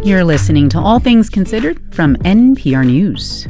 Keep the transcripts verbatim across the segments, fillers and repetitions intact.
You're listening to All Things Considered from N P R News.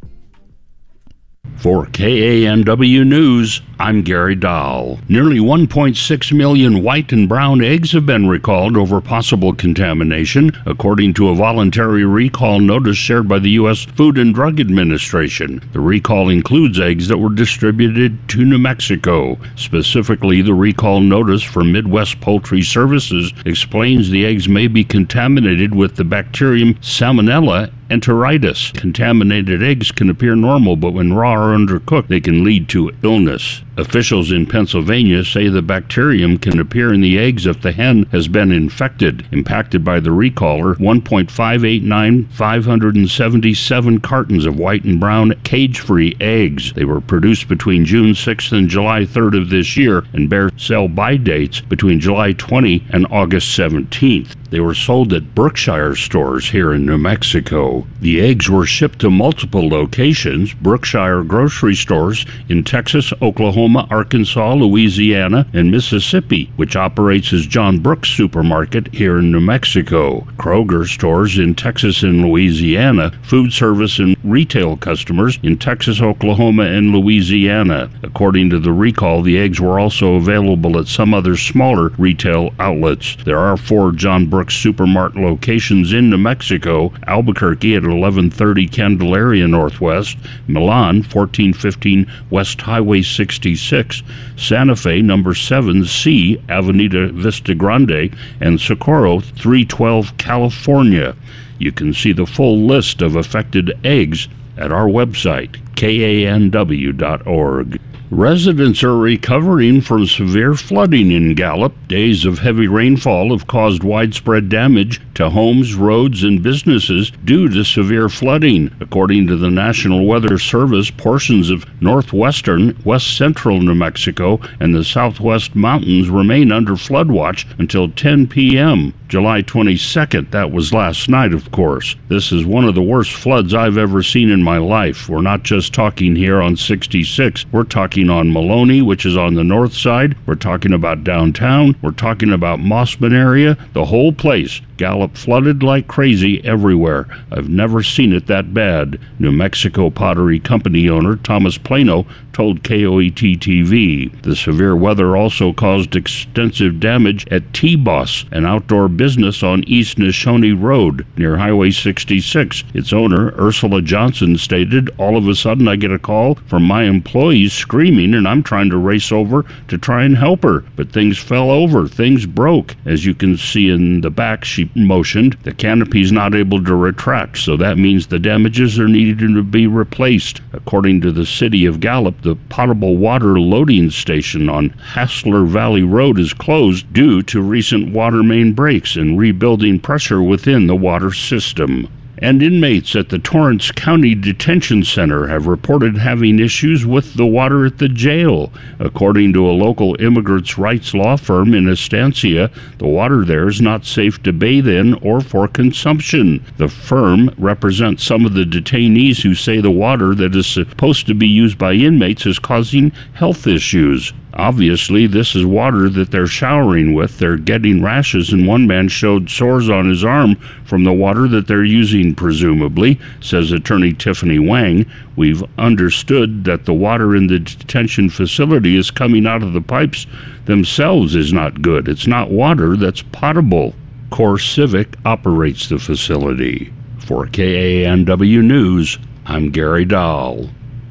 For K A N W News, I'm Gary Dahl. Nearly one point six million white and brown eggs have been recalled over possible contamination, according to a voluntary recall notice shared by the U S Food and Drug Administration. The recall includes eggs that were distributed to New Mexico. Specifically, the recall notice for Midwest Poultry Services explains the eggs may be contaminated with the bacterium Salmonella enteritis. Contaminated eggs can appear normal, but when raw or undercooked, they can lead to illness. Officials in Pennsylvania say the bacterium can appear in the eggs if the hen has been infected. Impacted by the recaller, one point five eight nine five hundred seventy-seven cartons of white and brown cage-free eggs. They were produced between June sixth and July third of this year and bear sell-by dates between July twentieth and August seventeenth. They were sold at Brookshire stores here in New Mexico. The eggs were shipped to multiple locations: Brookshire grocery stores in Texas, Oklahoma, Arkansas, Louisiana, and Mississippi, which operates as John Brooks Supermarket here in New Mexico. Kroger stores in Texas and Louisiana, food service and retail customers in Texas, Oklahoma, and Louisiana. According to the recall, the eggs were also available at some other smaller retail outlets. There are four John Brooks Supermart locations in New Mexico: Albuquerque at eleven thirty Candelaria Northwest, Milan fourteen fifteen West Highway sixty-six, Santa Fe number seven C Avenida Vista Grande, and Socorro three twelve California. You can see the full list of affected eggs at our website, K A N W dot org. Residents are recovering from severe flooding in Gallup. Days of heavy rainfall have caused widespread damage to homes, roads, and businesses due to severe flooding. According to the National Weather Service, portions of northwestern, west central New Mexico and the southwest mountains remain under flood watch until ten p.m. July twenty-second. That was last night, of course. This is one of the worst floods I've ever seen in my life. We're not just talking here on sixty-six. We're talking on Maloney, which is on the north side. We're talking about downtown. We're talking about Mossman area. The whole place. Gallup flooded like crazy everywhere. I've never seen it that bad. New Mexico Pottery Company owner Thomas Plano told K O E T T V. The severe weather also caused extensive damage at T-Boss, an outdoor business on East Neshonee Road near Highway sixty-six. Its owner, Ursula Johnson, stated, "All of a sudden I get a call from my employees screaming, and I'm trying to race over to try and help her. But things fell over. Things broke. As you can see in the back, she motioned, the canopy's not able to retract, so that means the damages are needed to be replaced." According to the city of Gallup, the potable water loading station on Hassler Valley Road is closed due to recent water main breaks and rebuilding pressure within the water system. And inmates at the Torrance County Detention Center have reported having issues with the water at the jail. According to a local immigrants' rights law firm in Estancia, the water there is not safe to bathe in or for consumption. The firm represents some of the detainees who say the water that is supposed to be used by inmates is causing health issues. Obviously, this is water that they're showering with. They're getting rashes, and one man showed sores on his arm from the water that they're using, presumably, says attorney Tiffany Wang. We've understood that the water in the detention facility is coming out of the pipes themselves is not good. It's not water that's potable. Core Civic operates the facility. For K A N W News, I'm Gary Dahl.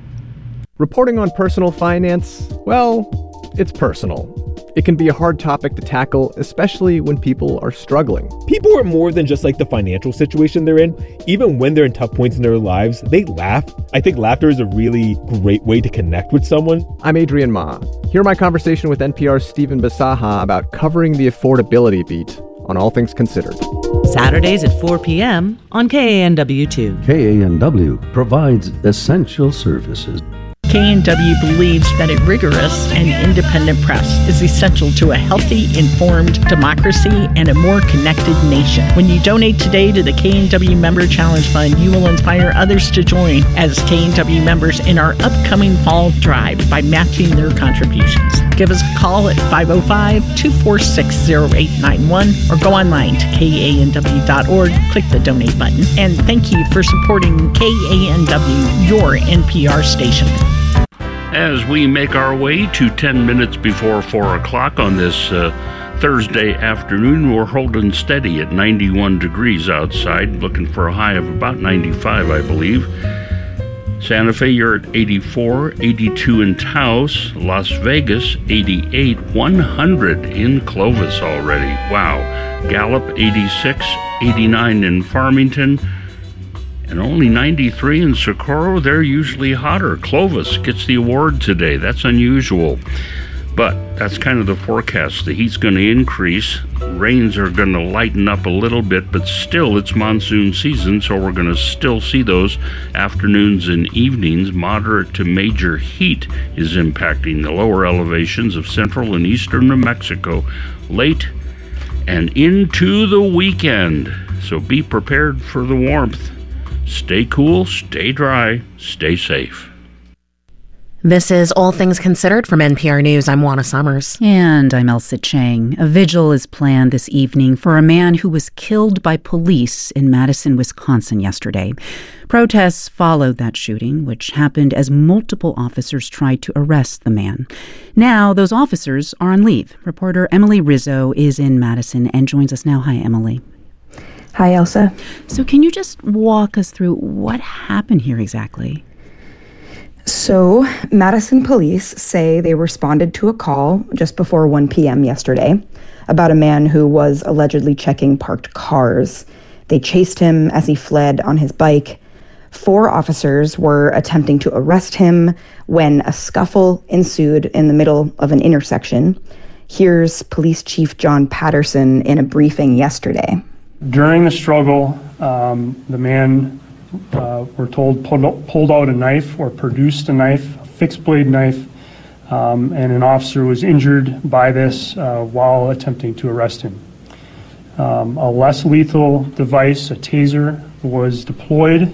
Reporting on personal finance, well, it's personal. It can be a hard topic to tackle, especially when people are struggling. People are more than just like the financial situation they're in. Even when they're in tough points in their lives, they laugh. I think laughter is a really great way to connect with someone. I'm Adrian Ma. Hear my conversation with N P R's Stephen Bisaha about covering the affordability beat on All Things Considered. Saturdays at four p.m. on K A N W two. K A N W provides essential services. K N W believes that a rigorous and independent press is essential to a healthy, informed democracy and a more connected nation. When you donate today to the K N W Member Challenge Fund, you will inspire others to join as K N W members in our upcoming fall drive by matching their contributions. Give us a call at five oh five, two four six, oh eight nine one or go online to K A N W dot org, click the donate button. And thank you for supporting K A N W, your N P R station. As we make our way to ten minutes before four o'clock on this uh, Thursday afternoon, we're holding steady at ninety-one degrees outside, looking for a high of about ninety-five, I believe. Santa Fe, you're at eighty-four, eighty-two in Taos, Las Vegas, eighty-eight, one hundred in Clovis already. Wow. Gallup, eighty-six, eighty-nine in Farmington, and only ninety-three in Socorro. They're usually hotter. Clovis gets the award today. That's unusual. But that's kind of the forecast. The heat's going to increase. Rains are going to lighten up a little bit, but still it's monsoon season, so we're going to still see those afternoons and evenings. Moderate to major heat is impacting the lower elevations of central and eastern New Mexico late and into the weekend. So be prepared for the warmth. Stay cool, stay dry, stay safe. This is All Things Considered from N P R News. I'm Juana Summers. And I'm Elsa Chang. A vigil is planned this evening for a man who was killed by police in Madison, Wisconsin yesterday. Protests followed that shooting, which happened as multiple officers tried to arrest the man. Now, those officers are on leave. Reporter Emily Rizzo is in Madison and joins us now. Hi, Emily. Hi, Elsa. So can you just walk us through what happened here exactly? So, Madison police say they responded to a call just before one p.m. yesterday about a man who was allegedly checking parked cars. They chased him as he fled on his bike. Four officers were attempting to arrest him when a scuffle ensued in the middle of an intersection. Here's Police Chief John Patterson in a briefing yesterday. During the struggle, um, the man Uh, we're told pulled, pulled out a knife or produced a knife, a fixed blade knife, um, and an officer was injured by this uh, while attempting to arrest him. Um, a less lethal device, a taser, was deployed.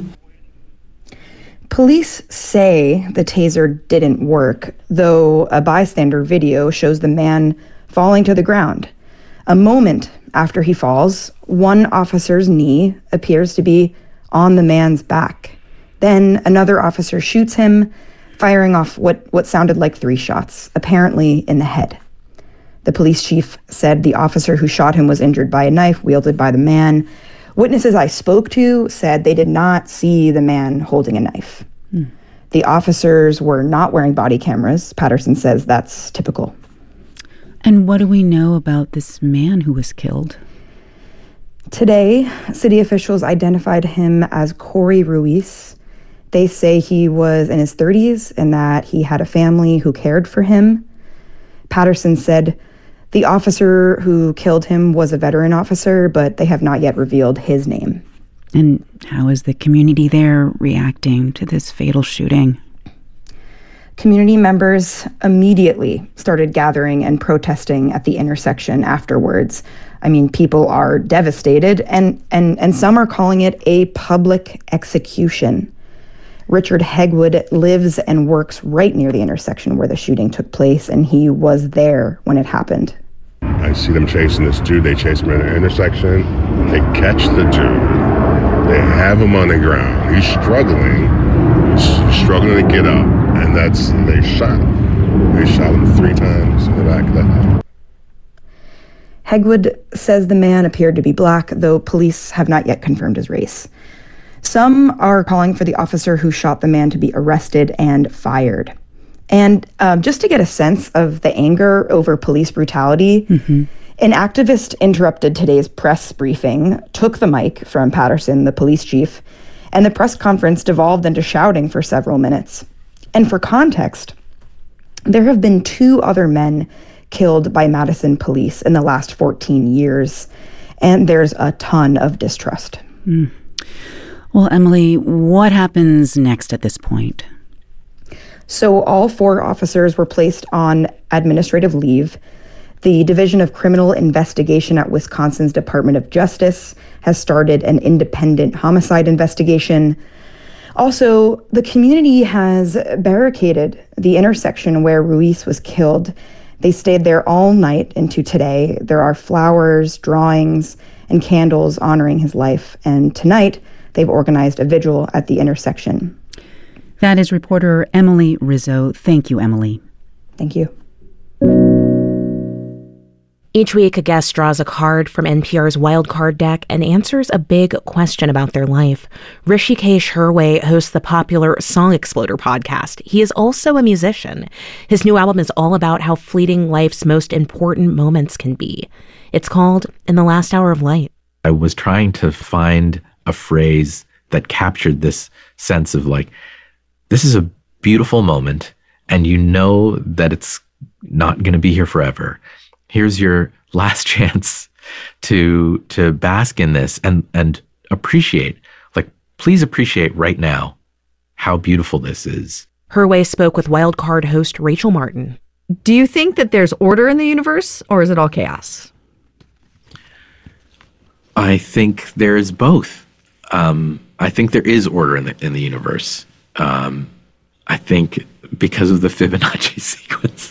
Police say the taser didn't work, though a bystander video shows the man falling to the ground. A moment after he falls, one officer's knee appears to be on the man's back. Then another officer shoots him, firing off what, what sounded like three shots, apparently in the head. The police chief said the officer who shot him was injured by a knife wielded by the man. Witnesses I spoke to said they did not see the man holding a knife. Hmm. The officers were not wearing body cameras. Patterson says that's typical. And what do we know about this man who was killed? Today, city officials identified him as Corey Ruiz. They say he was in his thirties and that he had a family who cared for him. Patterson said the officer who killed him was a veteran officer, but they have not yet revealed his name. And how is the community there reacting to this fatal shooting? Community members immediately started gathering and protesting at the intersection afterwards. I mean, people are devastated, and, and, and some are calling it a public execution. Richard Hegwood lives and works right near the intersection where the shooting took place, and he was there when it happened. I see them chasing this dude. They chase him in the intersection. They catch the dude. They have him on the ground. He's struggling. He's struggling to get up. And that's, they shot him. They shot him three times in the back of the head. Hegwood says the man appeared to be black, though police have not yet confirmed his race. Some are calling for the officer who shot the man to be arrested and fired. And um, just to get a sense of the anger over police brutality, mm-hmm. an activist interrupted today's press briefing, took the mic from Patterson, the police chief, and the press conference devolved into shouting for several minutes. And for context, there have been two other men killed by Madison police in the last fourteen years, and there's a ton of distrust. Mm. Well, Emily, what happens next at this point? So all four officers were placed on administrative leave. The Division of Criminal Investigation at Wisconsin's Department of Justice has started an independent homicide investigation. Also, the community has barricaded the intersection where Ruiz was killed. They stayed there all night into today. There are flowers, drawings, and candles honoring his life. And tonight, they've organized a vigil at the intersection. That is reporter Emily Rizzo. Thank you, Emily. Thank you. Each week, a guest draws a card from N P R's Wildcard deck and answers a big question about their life. Hrishikesh Hirway hosts the popular Song Exploder podcast. He is also a musician. His new album is all about how fleeting life's most important moments can be. It's called In the Last Hour of Light. I was trying to find a phrase that captured this sense of like, this is a beautiful moment, and you know that it's not going to be here forever. Here's your last chance to to bask in this and and appreciate, like, please appreciate right now how beautiful this is. Hirway spoke with Wildcard host Rachel Martin. Do you think that there's order in the universe, or is it all chaos? I think there is both. Um, I think there is order in the in the universe. Um, I think because of the Fibonacci sequence.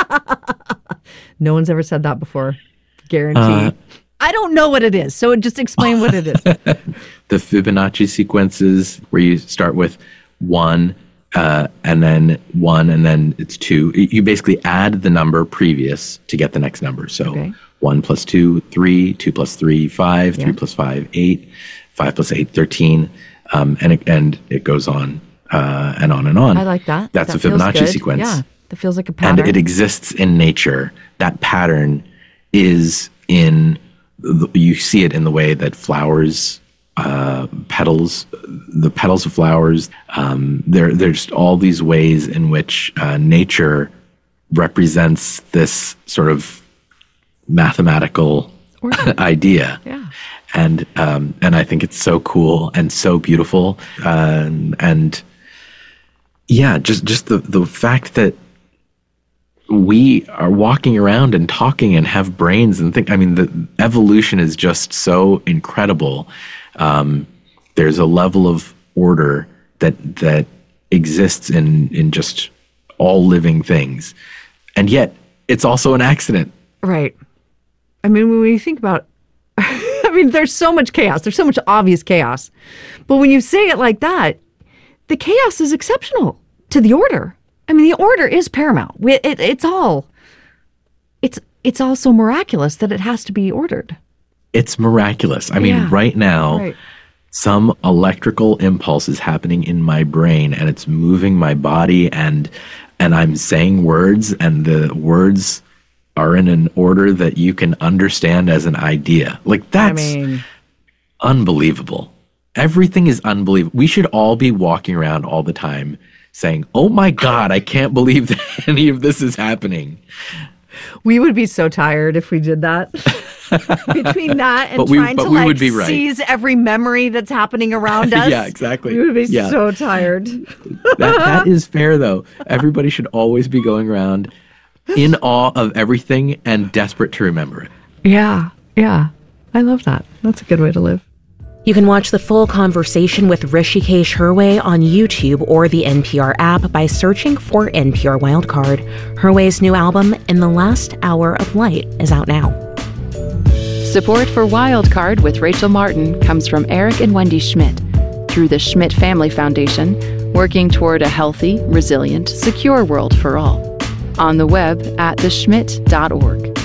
No one's ever said that before. Guarantee. Uh, I don't know what it is, so just explain what it is. The Fibonacci sequences where you start with one, uh, and then one, and then it's two. You basically add the number previous to get the next number. So okay. one plus two, three, two plus three, five, yeah. three plus five, eight, five plus eight, thirteen, um, and it, and it goes on uh, and on and on. I like that. That's that the Fibonacci sequence. Yeah. That feels like a pattern. And it exists in nature. That pattern is in, the, you see it in the way that flowers, uh, petals, the petals of flowers, um, there, there's all these ways in which uh, nature represents this sort of mathematical idea. Yeah. And, um, and I think it's so cool and so beautiful. Uh, and yeah, just, just the, the fact that we are walking around and talking and have brains and think, I mean, the evolution is just so incredible. Um, there's a level of order that, that exists in, in just all living things. And yet it's also an accident. Right. I mean, when you think about, I mean, there's so much chaos. There's so much obvious chaos. But when you say it like that, the chaos is exceptional to the order. I mean, the order is paramount. It, it, it's all, it's it's all so miraculous that it has to be ordered. It's miraculous. I mean, yeah. right now, right. some electrical impulse is happening in my brain, and it's moving my body, and and I'm saying words, and the words are in an order that you can understand as an idea. Like, that's I mean, unbelievable. Everything is unbelievable. We should all be walking around all the time saying, oh my God, I can't believe that any of this is happening. We would be so tired if we did that. Between that and but we, trying but to we like would be right. seize every memory that's happening around us. Yeah, exactly. We would be yeah. so tired. that, that is fair, though. Everybody should always be going around in awe of everything and desperate to remember it. Yeah, yeah. I love that. That's a good way to live. You can watch the full conversation with Hrishikesh Hirway on YouTube or the N P R app by searching for N P R Wildcard. Hirway's new album, In the Last Hour of Light, is out now. Support for Wildcard with Rachel Martin comes from Eric and Wendy Schmidt through the Schmidt Family Foundation, working toward a healthy, resilient, secure world for all. On the web at the schmidt dot org.